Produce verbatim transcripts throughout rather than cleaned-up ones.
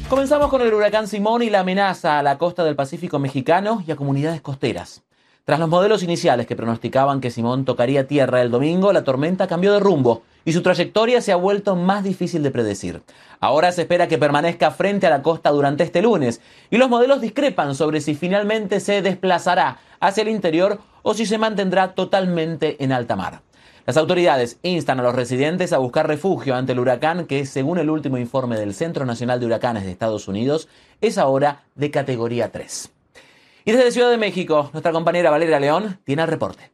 Comenzamos con el huracán Simón y la amenaza a la costa del Pacífico mexicano y a comunidades costeras. Tras los modelos iniciales que pronosticaban que Simón tocaría tierra el domingo, la tormenta cambió de rumbo y su trayectoria se ha vuelto más difícil de predecir. Ahora se espera que permanezca frente a la costa durante este lunes y los modelos discrepan sobre si finalmente se desplazará hacia el interior o si se mantendrá totalmente en alta mar. Las autoridades instan a los residentes a buscar refugio ante el huracán que, según el último informe del Centro Nacional de Huracanes de Estados Unidos, es ahora de categoría tres. Y desde Ciudad de México, nuestra compañera Valeria León tiene el reporte.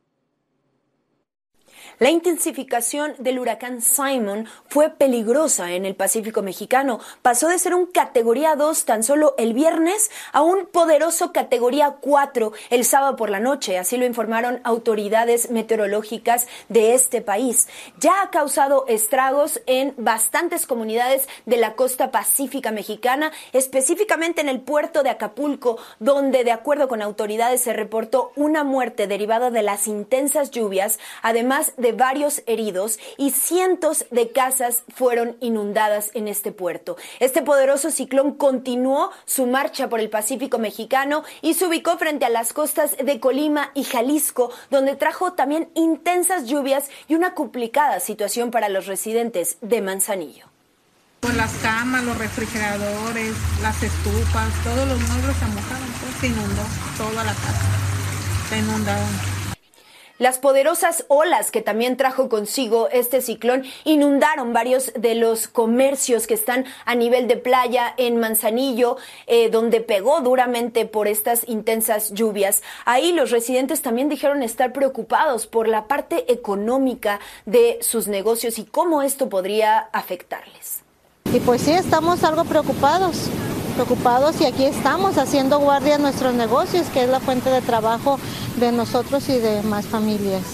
La intensificación del huracán Simon fue peligrosa en el Pacífico mexicano. Pasó de ser un categoría dos tan solo el viernes a un poderoso categoría cuatro el sábado por la noche. Así lo informaron autoridades meteorológicas de este país. Ya ha causado estragos en bastantes comunidades de la costa pacífica mexicana, específicamente en el puerto de Acapulco, donde, de acuerdo con autoridades, se reportó una muerte derivada de las intensas lluvias, además de varios heridos, y cientos de casas fueron inundadas en este puerto. Este poderoso ciclón continuó su marcha por el Pacífico mexicano y se ubicó frente a las costas de Colima y Jalisco, donde trajo también intensas lluvias y una complicada situación para los residentes de Manzanillo. Pues las camas, los refrigeradores, las estufas, todos los muebles se mojaron, pues se inundó toda la casa, se inundaron. Las poderosas olas que también trajo consigo este ciclón inundaron varios de los comercios que están a nivel de playa en Manzanillo, eh, donde pegó duramente por estas intensas lluvias. Ahí los residentes también dijeron estar preocupados por la parte económica de sus negocios y cómo esto podría afectarles. Y pues sí, estamos algo preocupados. preocupados y aquí estamos haciendo guardia en nuestros negocios, que es la fuente de trabajo de nosotros y de más familias.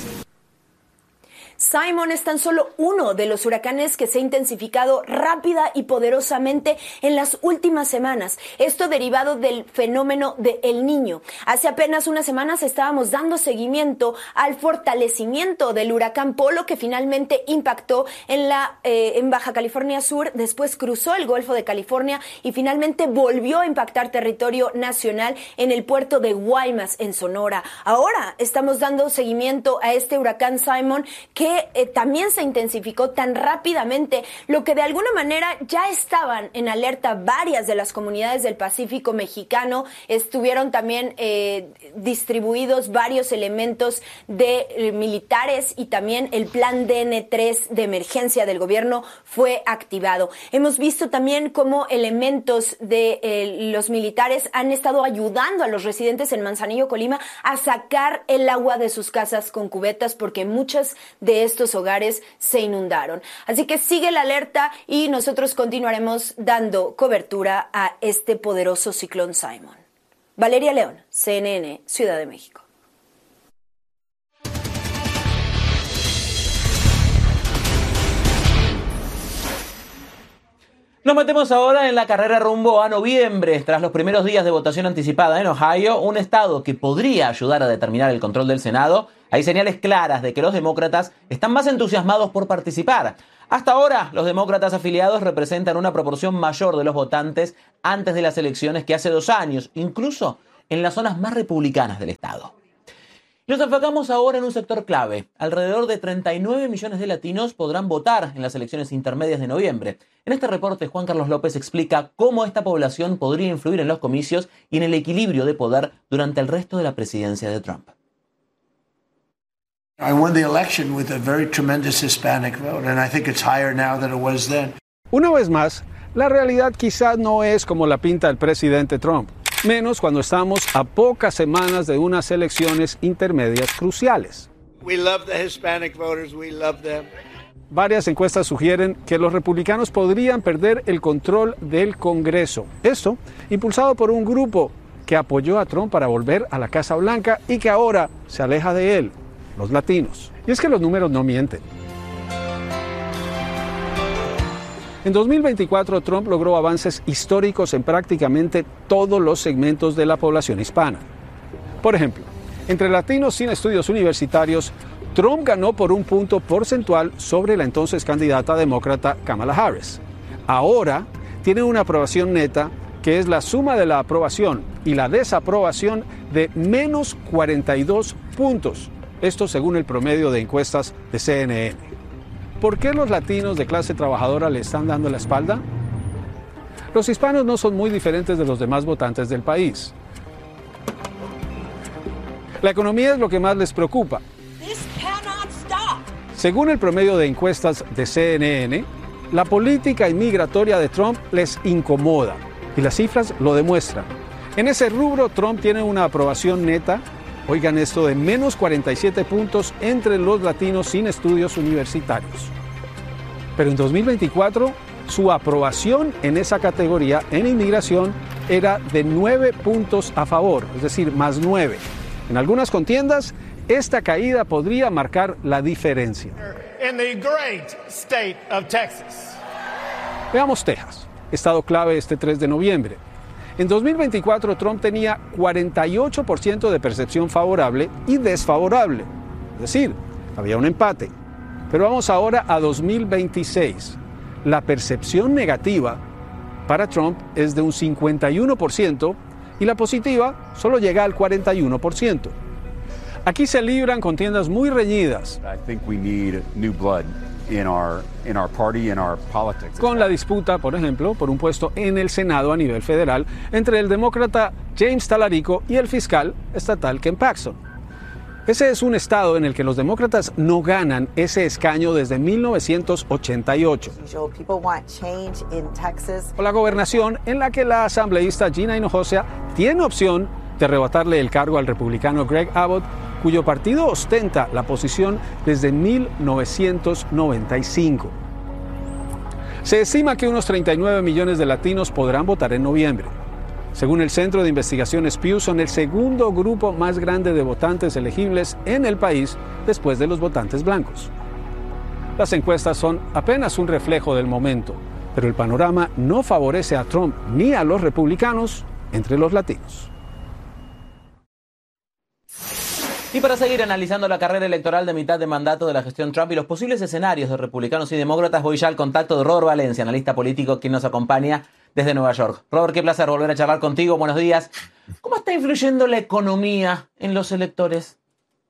Simon es tan solo uno de los huracanes que se ha intensificado rápida y poderosamente en las últimas semanas. Esto derivado del fenómeno de El Niño. Hace apenas unas semanas estábamos dando seguimiento al fortalecimiento del huracán Polo, que finalmente impactó en la eh, en Baja California Sur, después cruzó el Golfo de California y finalmente volvió a impactar territorio nacional en el puerto de Guaymas, en Sonora. Ahora estamos dando seguimiento a este huracán Simon, que que eh, también se intensificó tan rápidamente, lo que de alguna manera ya estaban en alerta varias de las comunidades del Pacífico mexicano. Estuvieron también eh, distribuidos varios elementos de eh, militares y también el plan D N tres de emergencia del gobierno fue activado. Hemos visto también cómo elementos de eh, los militares han estado ayudando a los residentes en Manzanillo, Colima, a sacar el agua de sus casas con cubetas, porque muchas de estos hogares se inundaron. Así que sigue la alerta y nosotros continuaremos dando cobertura a este poderoso ciclón Simon. Valeria León, C N N, Ciudad de México. Nos metemos ahora en la carrera rumbo a noviembre. Tras los primeros días de votación anticipada en Ohio, un estado que podría ayudar a determinar el control del Senado, hay señales claras de que los demócratas están más entusiasmados por participar. Hasta ahora, los demócratas afiliados representan una proporción mayor de los votantes antes de las elecciones que hace dos años, incluso en las zonas más republicanas del estado. Nos enfocamos ahora en un sector clave. Alrededor de treinta y nueve millones de latinos podrán votar en las elecciones intermedias de noviembre. En este reporte, Juan Carlos López explica cómo esta población podría influir en los comicios y en el equilibrio de poder durante el resto de la presidencia de Trump. I won the election with a very tremendous Hispanic vote, and I think it's higher now than it was then. Una vez más, la realidad quizás no es como la pinta el presidente Trump, menos cuando estamos a pocas semanas de unas elecciones intermedias cruciales. We love the Hispanic voters, we love them. Varias encuestas sugieren que los republicanos podrían perder el control del Congreso. Esto impulsado por un grupo que apoyó a Trump para volver a la Casa Blanca y que ahora se aleja de él, los latinos. Y es que los números no mienten. En dos mil veinticuatro, Trump logró avances históricos en prácticamente todos los segmentos de la población hispana. Por ejemplo, entre latinos sin estudios universitarios, Trump ganó por un punto porcentual sobre la entonces candidata demócrata Kamala Harris. Ahora, tiene una aprobación neta que es la suma de la aprobación y la desaprobación de menos cuarenta y dos puntos. Esto según el promedio de encuestas de C N N. ¿Por qué los latinos de clase trabajadora le están dando la espalda? Los hispanos no son muy diferentes de los demás votantes del país. La economía es lo que más les preocupa. Según el promedio de encuestas de C N N, la política inmigratoria de Trump les incomoda y las cifras lo demuestran. En ese rubro, Trump tiene una aprobación neta, oigan esto, de menos cuarenta y siete puntos entre los latinos sin estudios universitarios. Pero en dos mil veinticuatro, su aprobación en esa categoría en inmigración era de nueve puntos a favor, es decir, más nueve. En algunas contiendas, esta caída podría marcar la diferencia. In the great state of Texas. Veamos Texas, estado clave este tres de noviembre. En dos mil veinticuatro, Trump tenía cuarenta y ocho por ciento de percepción favorable y desfavorable. Es decir, había un empate. Pero vamos ahora a dos mil veintiséis. La percepción negativa para Trump es de un cincuenta y uno por ciento y la positiva solo llega al cuarenta y uno por ciento. Aquí se libran contiendas muy reñidas. I think we need new blood in our in our party, in our politics. Con la disputa, por ejemplo, por un puesto en el Senado a nivel federal entre el demócrata James Talarico y el fiscal estatal Ken Paxton. Ese es un estado en el que los demócratas no ganan ese escaño desde mil novecientos ochenta y ocho. O la gobernación en la que la asambleísta Gina Hinojosa tiene opción de arrebatarle el cargo al republicano Greg Abbott, cuyo partido ostenta la posición desde mil novecientos noventa y cinco. Se estima que unos treinta y nueve millones de latinos podrán votar en noviembre. Según el Centro de Investigaciones Pew, son el segundo grupo más grande de votantes elegibles en el país después de los votantes blancos. Las encuestas son apenas un reflejo del momento, pero el panorama no favorece a Trump ni a los republicanos entre los latinos. Y para seguir analizando la carrera electoral de mitad de mandato de la gestión Trump y los posibles escenarios de republicanos y demócratas, voy ya al contacto de Robert Valencia, analista político, quien nos acompaña desde Nueva York. Robert, qué placer volver a charlar contigo. Buenos días. ¿Cómo está influyendo la economía en los electores?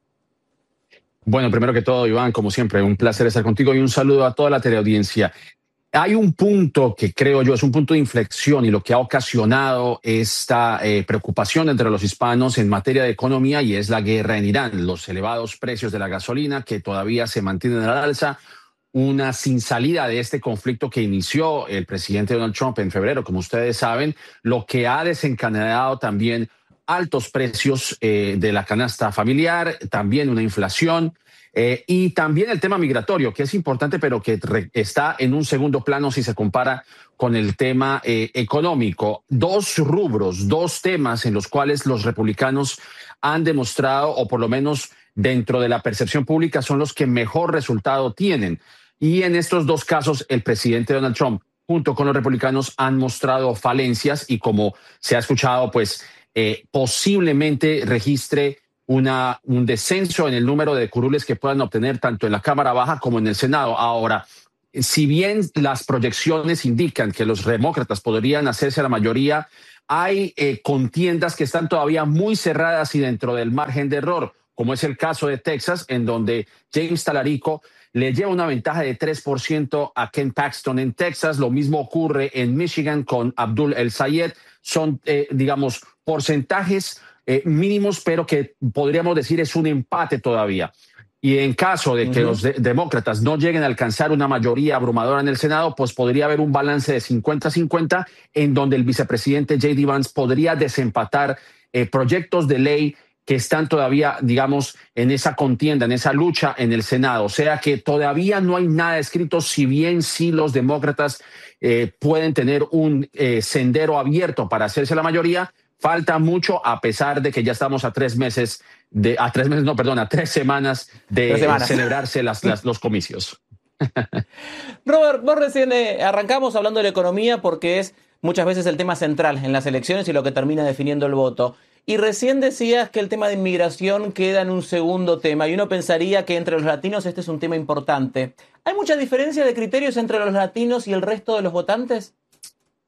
Bueno, primero que todo, Iván, como siempre, un placer estar contigo y un saludo a toda la teleaudiencia. Hay un punto que creo yo es un punto de inflexión y lo que ha ocasionado esta eh, preocupación entre los hispanos en materia de economía y es la guerra en Irán, los elevados precios de la gasolina que todavía se mantienen al alza, una sin salida de este conflicto que inició el presidente Donald Trump en febrero, como ustedes saben, lo que ha desencadenado también altos precios eh, de la canasta familiar, también una inflación. Eh, y también el tema migratorio, que es importante, pero que re- está en un segundo plano si se compara con el tema eh, económico. Dos rubros, dos temas en los cuales los republicanos han demostrado, o por lo menos dentro de la percepción pública, son los que mejor resultado tienen. Y en estos dos casos, el presidente Donald Trump, junto con los republicanos, han mostrado falencias y como se ha escuchado, pues eh, posiblemente registre Una, un descenso en el número de curules que puedan obtener tanto en la Cámara Baja como en el Senado. Ahora, si bien las proyecciones indican que los demócratas podrían hacerse a la mayoría, hay eh, contiendas que están todavía muy cerradas y dentro del margen de error, como es el caso de Texas, en donde James Talarico le lleva una ventaja de tres por ciento a Ken Paxton en Texas. Lo mismo ocurre en Michigan con Abdul El Sayed. Son, eh, digamos, porcentajes Eh, mínimos, pero que podríamos decir es un empate todavía. Y en caso de que uh-huh. los de- demócratas no lleguen a alcanzar una mayoría abrumadora en el Senado, pues podría haber un balance de cincuenta a cincuenta en donde el vicepresidente J D Vance podría desempatar eh, proyectos de ley que están todavía, digamos, en esa contienda, en esa lucha en el Senado. O sea que todavía no hay nada escrito, si bien sí los demócratas eh, pueden tener un eh, sendero abierto para hacerse la mayoría. Falta mucho, a pesar de que ya estamos a tres meses, de, a tres meses, no, perdón, a tres semanas de tres semanas. celebrarse las, las, los comicios. Robert, vos recién eh, arrancamos hablando de la economía porque es muchas veces el tema central en las elecciones y lo que termina definiendo el voto. Y recién decías que el tema de inmigración queda en un segundo tema y uno pensaría que entre los latinos este es un tema importante. ¿Hay mucha diferencia de criterios entre los latinos y el resto de los votantes?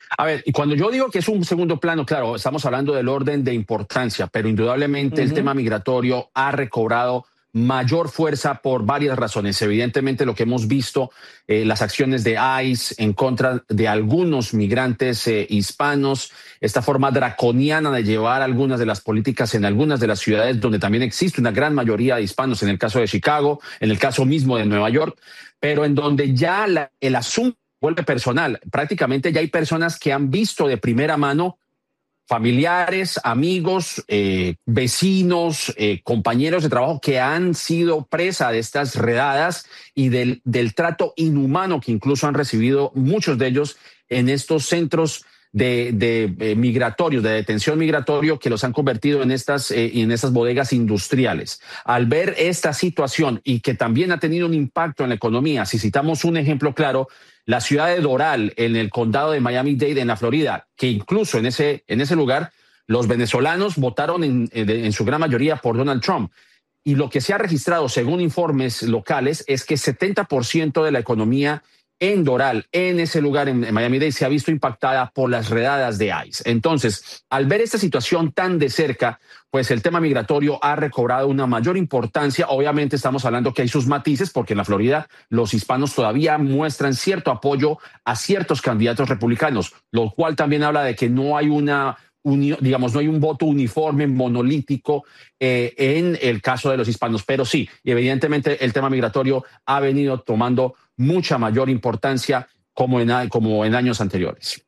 A ver, y cuando yo digo que es un segundo plano, claro, estamos hablando del orden de importancia, pero indudablemente uh-huh. el tema migratorio ha recobrado mayor fuerza por varias razones. Evidentemente lo que hemos visto, eh, las acciones de ICE en contra de algunos migrantes eh, hispanos, esta forma draconiana de llevar algunas de las políticas en algunas de las ciudades donde también existe una gran mayoría de hispanos, en el caso de Chicago, en el caso mismo de Nueva York, pero en donde ya la, el asunto vuelve personal. Prácticamente ya hay personas que han visto de primera mano familiares, amigos, eh, vecinos, eh, compañeros de trabajo que han sido presa de estas redadas y del, del trato inhumano que incluso han recibido muchos de ellos en estos centros de, de eh, migratorios, de detención migratorio, que los han convertido en estas, eh, en estas bodegas industriales. Al ver esta situación y que también ha tenido un impacto en la economía, si citamos un ejemplo claro, la ciudad de Doral, en el condado de Miami-Dade, en la Florida, que incluso en ese, en ese lugar los venezolanos votaron en, en, en su gran mayoría por Donald Trump. Y lo que se ha registrado, según informes locales, es que setenta por ciento de la economía en Doral, en ese lugar, en, en Miami-Dade, se ha visto impactada por las redadas de ICE. Entonces, al ver esta situación tan de cerca, pues el tema migratorio ha recobrado una mayor importancia. Obviamente estamos hablando que hay sus matices, porque en la Florida los hispanos todavía muestran cierto apoyo a ciertos candidatos republicanos, lo cual también habla de que no hay una digamos, no hay un voto uniforme, monolítico eh, en el caso de los hispanos, pero sí, evidentemente el tema migratorio ha venido tomando mucha mayor importancia como en, como en años anteriores.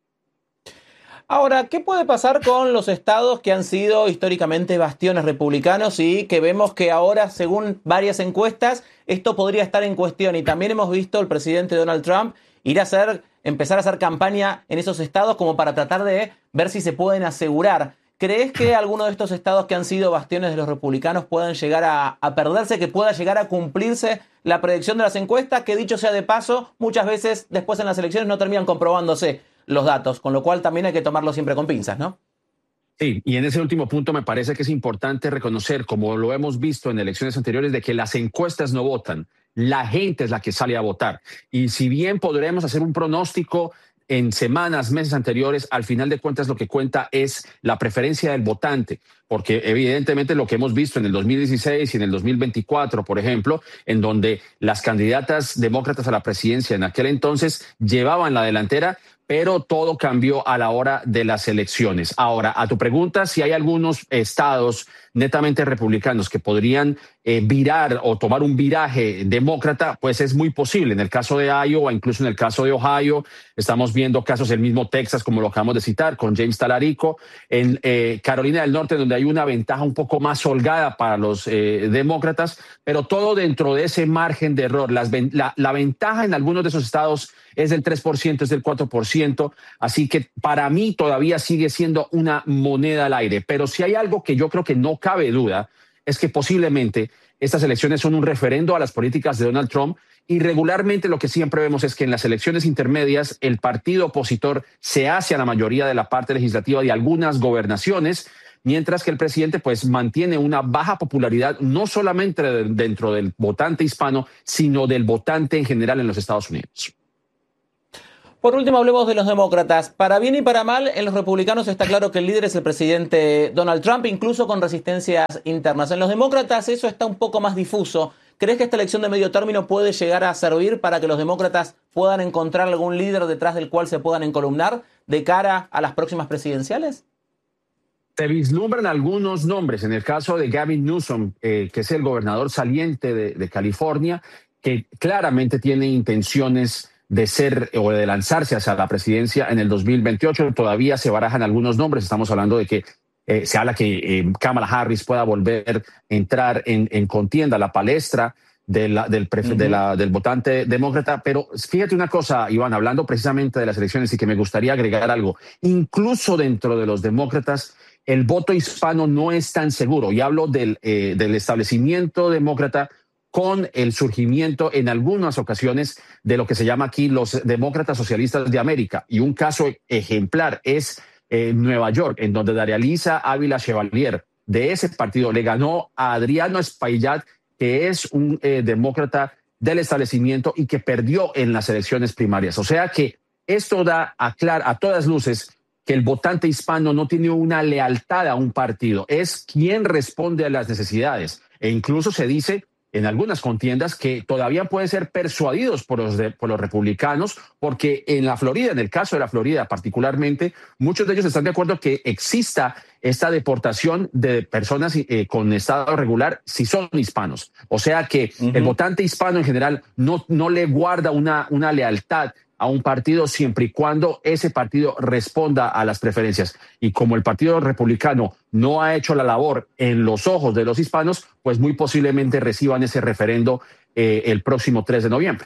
Ahora, ¿qué puede pasar con los estados que han sido históricamente bastiones republicanos y que vemos que ahora, según varias encuestas, esto podría estar en cuestión? Y también hemos visto al presidente Donald Trump ir a hacer, empezar a hacer campaña en esos estados como para tratar de ver si se pueden asegurar. ¿Crees que alguno de estos estados que han sido bastiones de los republicanos puedan llegar a, a perderse, que pueda llegar a cumplirse la predicción de las encuestas? Que dicho sea de paso, muchas veces después en las elecciones no terminan comprobándose los datos, con lo cual también hay que tomarlo siempre con pinzas, ¿no? Sí, y en ese último punto me parece que es importante reconocer, como lo hemos visto en elecciones anteriores, de que las encuestas no votan, la gente es la que sale a votar. Y si bien podremos hacer un pronóstico en semanas, meses anteriores, al final de cuentas lo que cuenta es la preferencia del votante, porque evidentemente lo que hemos visto en el dos mil dieciséis y en el dos mil veinticuatro, por ejemplo, en donde las candidatas demócratas a la presidencia en aquel entonces llevaban la delantera, pero todo cambió a la hora de las elecciones. Ahora, a tu pregunta, si hay algunos estados netamente republicanos que podrían eh, virar o tomar un viraje demócrata, pues es muy posible. En el caso de Iowa, incluso en el caso de Ohio, estamos viendo casos del mismo Texas, como lo acabamos de citar, con James Talarico, en eh, Carolina del Norte, donde hay una ventaja un poco más holgada para los eh, demócratas, pero todo dentro de ese margen de error. Las, la, la ventaja en algunos de esos estados es del tres por ciento, es del cuatro por ciento, así que para mí todavía sigue siendo una moneda al aire. Pero si hay algo que yo creo que no cabe duda, es que posiblemente estas elecciones son un referendo a las políticas de Donald Trump, y regularmente lo que siempre vemos es que en las elecciones intermedias el partido opositor se hace a la mayoría de la parte legislativa de algunas gobernaciones, mientras que el presidente pues mantiene una baja popularidad no solamente dentro del votante hispano, sino del votante en general en los Estados Unidos. Por último, hablemos de los demócratas. Para bien y para mal, en los republicanos está claro que el líder es el presidente Donald Trump, incluso con resistencias internas. En los demócratas eso está un poco más difuso. ¿Crees que esta elección de medio término puede llegar a servir para que los demócratas puedan encontrar algún líder detrás del cual se puedan encolumnar de cara a las próximas presidenciales? Se vislumbran algunos nombres. En el caso de Gavin Newsom, eh, que es el gobernador saliente de, de California, que claramente tiene intenciones de ser o de lanzarse hacia la presidencia en el dos mil veintiocho. Todavía se barajan algunos nombres. Estamos hablando de que eh, se habla que eh, Kamala Harris pueda volver a entrar en, en contienda, la palestra de la, del, uh-huh. de la, del votante demócrata. Pero fíjate una cosa, Iván, hablando precisamente de las elecciones, y que me gustaría agregar algo. Incluso dentro de los demócratas, el voto hispano no es tan seguro. Y hablo del, eh, del establecimiento demócrata con el surgimiento en algunas ocasiones de lo que se llama aquí los demócratas socialistas de América. Y un caso ejemplar es eh, Nueva York, en donde Daria Lisa Ávila Chevalier de ese partido le ganó a Adriano Espaillat, que es un eh, demócrata del establecimiento y que perdió en las elecciones primarias. O sea que Esto da a, clar, a todas luces que el votante hispano no tiene una lealtad a un partido, es quien responde a las necesidades. E incluso se dice en algunas contiendas que todavía pueden ser persuadidos por los, de, por los republicanos, porque en la Florida, en el caso de la Florida particularmente, muchos de ellos están de acuerdo que exista esta deportación de personas eh, con estado regular si son hispanos. O sea que uh-huh. el votante hispano en general no, no le guarda una, una lealtad a un partido siempre y cuando ese partido responda a las preferencias. Y como el Partido Republicano no ha hecho la labor en los ojos de los hispanos, pues muy posiblemente reciban ese referendo eh, el próximo tres de noviembre.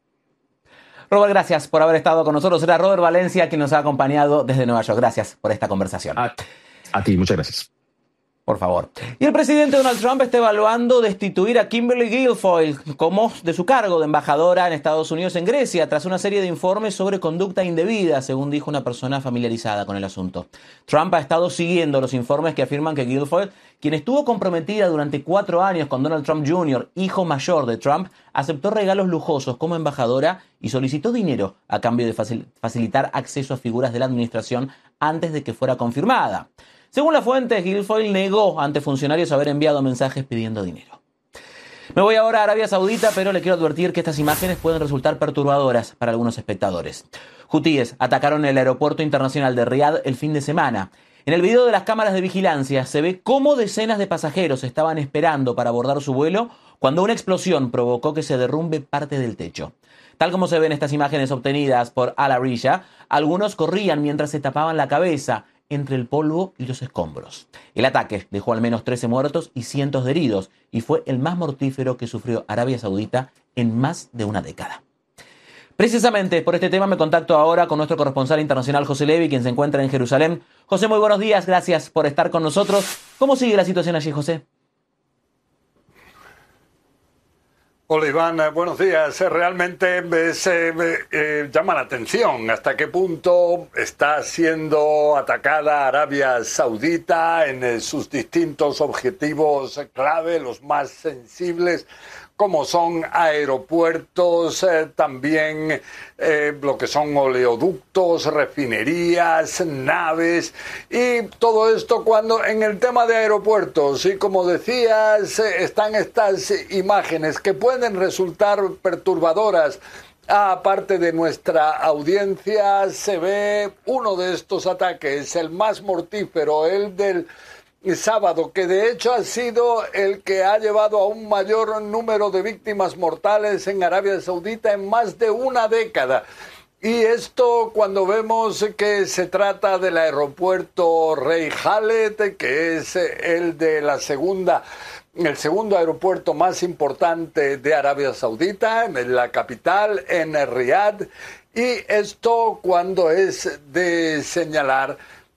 Robert, gracias por haber estado con nosotros. Era Robert Valencia quien nos ha acompañado desde Nueva York. Gracias por esta conversación. A, a ti, muchas gracias. Por favor. Y el presidente Donald Trump está evaluando destituir a Kimberly Guilfoyle como de su cargo de embajadora en Estados Unidos en Grecia, tras una serie de informes sobre conducta indebida, según dijo una persona familiarizada con el asunto. Trump ha estado siguiendo los informes que afirman que Guilfoyle, quien estuvo comprometida durante cuatro años con Donald Trump junior, hijo mayor de Trump, aceptó regalos lujosos como embajadora y solicitó dinero a cambio de facil- facilitar acceso a figuras de la administración antes de que fuera confirmada. Según la fuente, Guilfoyle negó ante funcionarios haber enviado mensajes pidiendo dinero. Me voy ahora a Arabia Saudita, pero le quiero advertir que estas imágenes pueden resultar perturbadoras para algunos espectadores. Hutíes atacaron el aeropuerto internacional de Riad el fin de semana. En el video de las cámaras de vigilancia se ve cómo decenas de pasajeros estaban esperando para abordar su vuelo cuando una explosión provocó que se derrumbe parte del techo. Tal como se ven estas imágenes obtenidas por Al Arabiya, algunos corrían mientras se tapaban la cabeza entre el polvo y los escombros. El ataque dejó al menos trece muertos y cientos de heridos y fue el más mortífero que sufrió Arabia Saudita en más de una década. Precisamente por este tema me contacto ahora con nuestro corresponsal internacional José Levi, quien se encuentra en Jerusalén. José, muy buenos días, gracias por estar con nosotros. ¿Cómo sigue la situación allí, José? Hola Iván, buenos días. Realmente se eh, llama la atención hasta qué punto está siendo atacada Arabia Saudita en eh, sus distintos objetivos clave, los más sensibles, como son aeropuertos, eh, también eh, lo que son oleoductos, refinerías, naves y todo esto cuando en el tema de aeropuertos, y como decías, eh, están estas imágenes que pueden resultar perturbadoras. Aparte de nuestra audiencia, se ve uno de estos ataques, el más mortífero, el del sábado, que de hecho ha sido el que ha llevado a un mayor número de víctimas mortales en Arabia Saudita en más de una década. Y esto cuando vemos que se trata del aeropuerto Rey Khaled, que es el de la segunda, el segundo aeropuerto más importante de Arabia Saudita, en la capital, en Riad. Y esto cuando es de señalar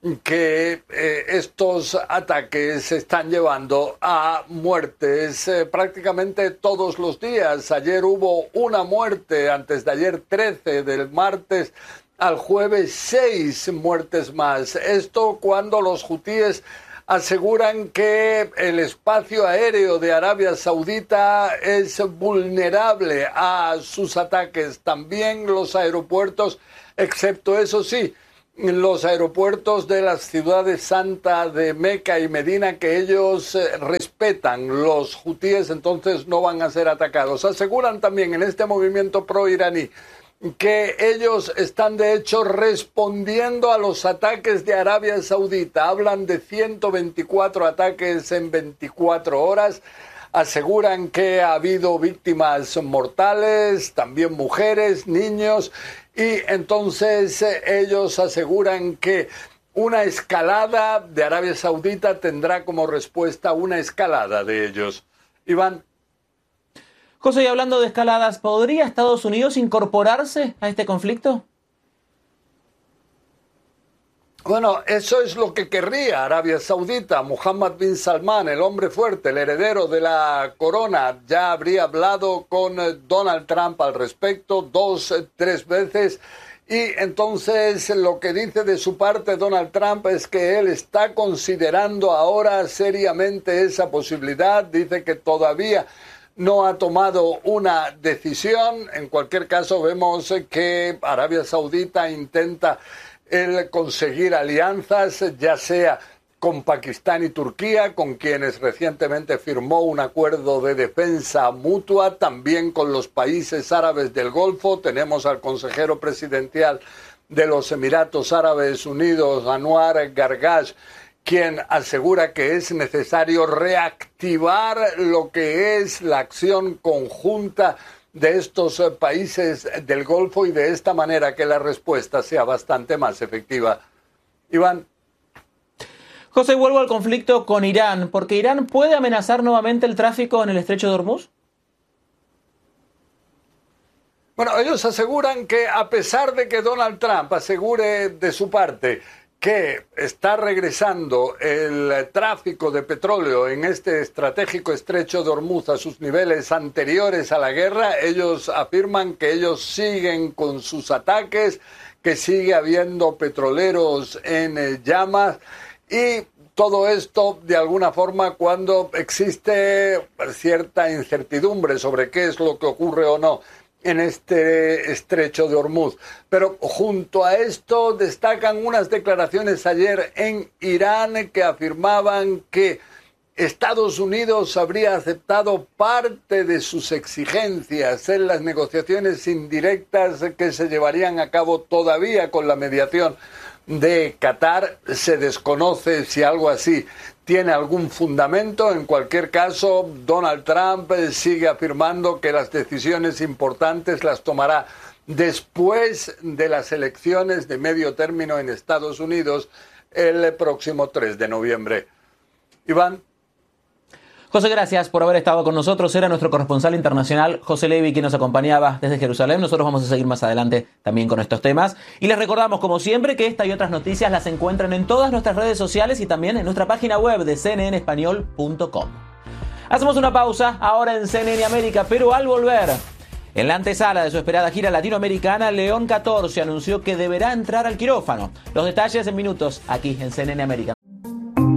que eh, estos ataques se están llevando a muertes eh, prácticamente todos los días. Ayer hubo una muerte, antes de ayer trece, del martes al jueves seis muertes más. Esto cuando los hutíes aseguran que el espacio aéreo de Arabia Saudita es vulnerable a sus ataques. También los aeropuertos, excepto eso sí, los aeropuertos de las ciudades santas de Meca y Medina, que ellos eh, respetan, los hutíes, entonces no van a ser atacados. Aseguran también en este movimiento pro-iraní que ellos están de hecho respondiendo a los ataques de Arabia Saudita. Hablan de ciento veinticuatro ataques en veinticuatro horas. Aseguran que ha habido víctimas mortales, también mujeres, niños, y entonces eh, ellos aseguran que una escalada de Arabia Saudita tendrá como respuesta una escalada de ellos. Iván. José, y hablando de escaladas, ¿podría Estados Unidos incorporarse a este conflicto? Bueno, eso es lo que querría Arabia Saudita. Mohammed bin Salman, el hombre fuerte, el heredero de la corona, ya habría hablado con Donald Trump al respecto dos, tres veces. Y entonces lo que dice de su parte Donald Trump es que él está considerando ahora seriamente esa posibilidad. Dice que todavía no ha tomado una decisión. En cualquier caso, vemos que Arabia Saudita intenta el conseguir alianzas, ya sea con Pakistán y Turquía, con quienes recientemente firmó un acuerdo de defensa mutua, también con los países árabes del Golfo. Tenemos al consejero presidencial de los Emiratos Árabes Unidos, Anwar Gargash, quien asegura que es necesario reactivar lo que es la acción conjunta de estos países del Golfo y de esta manera que la respuesta sea bastante más efectiva. Iván. José, vuelvo al conflicto con Irán, porque Irán puede amenazar nuevamente el tráfico en el estrecho de Hormuz. Bueno, ellos aseguran que a pesar de que Donald Trump asegure de su parte que está regresando el tráfico de petróleo en este estratégico estrecho de Hormuz a sus niveles anteriores a la guerra, ellos afirman que ellos siguen con sus ataques, que sigue habiendo petroleros en llamas. Y todo esto, de alguna forma, cuando existe cierta incertidumbre sobre qué es lo que ocurre o no en este estrecho de Hormuz. Pero junto a esto destacan unas declaraciones ayer en Irán que afirmaban que Estados Unidos habría aceptado parte de sus exigencias en las negociaciones indirectas que se llevarían a cabo todavía con la mediación de Qatar. Se desconoce si algo así tiene algún fundamento. En cualquier caso, Donald Trump sigue afirmando que las decisiones importantes las tomará después de las elecciones de medio término en Estados Unidos el próximo tres de noviembre. Iván. José, gracias por haber estado con nosotros. Era nuestro corresponsal internacional, José Levi, quien nos acompañaba desde Jerusalén. Nosotros vamos a seguir más adelante también con estos temas. Y les recordamos, como siempre, que esta y otras noticias las encuentran en todas nuestras redes sociales y también en nuestra página web de c n n español punto com. Hacemos una pausa ahora en C N N América, pero al volver, en la antesala de su esperada gira latinoamericana, León catorce anunció que deberá entrar al quirófano. Los detalles en minutos aquí en C N N América.